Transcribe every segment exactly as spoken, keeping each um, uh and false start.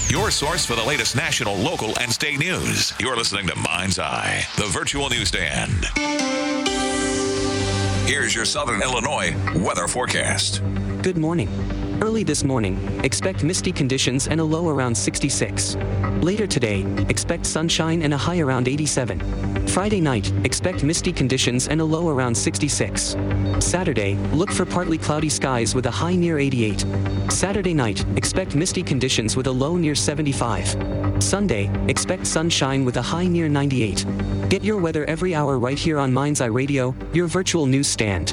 your source for the latest national, local, and state news. You're listening to Mind's Eye, the virtual newsstand. Here's your Southern Illinois weather forecast. Good morning. Early this morning, expect misty conditions and a low around sixty-six. Later today, expect sunshine and a high around eighty-seven. Friday night, expect misty conditions and a low around sixty-six. Saturday, look for partly cloudy skies with a high near eighty-eight. Saturday night, expect misty conditions with a low near seventy-five. Sunday, expect sunshine with a high near ninety-eight. Get your weather every hour right here on Mind's Eye Radio, your virtual newsstand.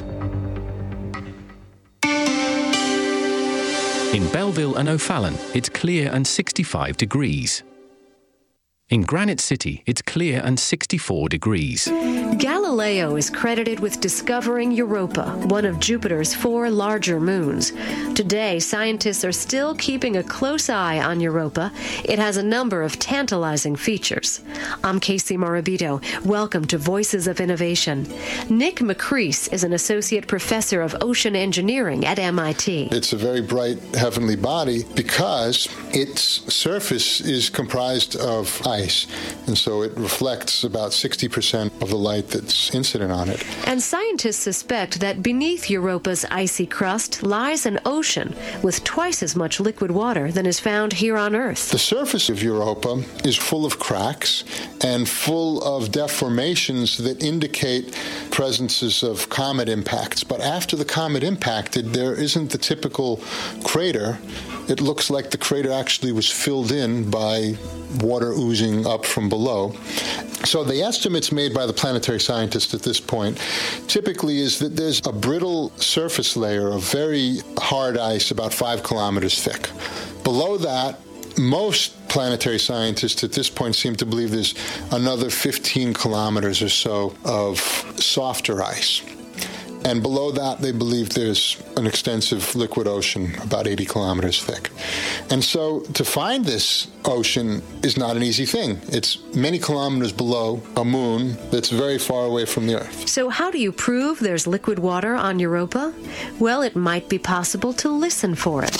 In Belleville and O'Fallon, it's clear and sixty-five degrees. In Granite City, it's clear and sixty-four degrees. Galileo is credited with discovering Europa, one of Jupiter's four larger moons. Today, scientists are still keeping a close eye on Europa. It has a number of tantalizing features. I'm Casey Morabito. Welcome to Voices of Innovation. Nick McCrease is an associate professor of ocean engineering at M I T. It's a very bright heavenly body because its surface is comprised of ice, and so it reflects about sixty percent of the light that's incident on it. And scientists suspect that beneath Europa's icy crust lies an ocean with twice as much liquid water than is found here on Earth. The surface of Europa is full of cracks and full of deformations that indicate presences of comet impacts. But after the comet impacted, there isn't the typical crater. It looks like the crater actually was filled in by water oozing up from below. So the estimates made by the planetary scientists at this point typically is that there's a brittle surface layer of very hard ice about five kilometers thick. Below that, most planetary scientists at this point seem to believe there's another fifteen kilometers or so of softer ice. And below that, they believe there's an extensive liquid ocean, about eighty kilometers thick. And so to find this ocean is not an easy thing. It's many kilometers below a moon that's very far away from the Earth. So how do you prove there's liquid water on Europa? Well, it might be possible to listen for it.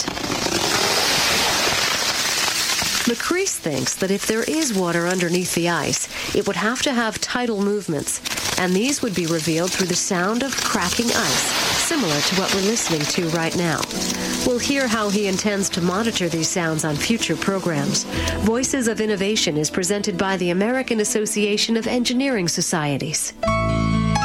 McCrease thinks that if there is water underneath the ice, it would have to have tidal movements, and these would be revealed through the sound of cracking ice, similar to what we're listening to right now. We'll hear how he intends to monitor these sounds on future programs. Voices of Innovation is presented by the American Association of Engineering Societies.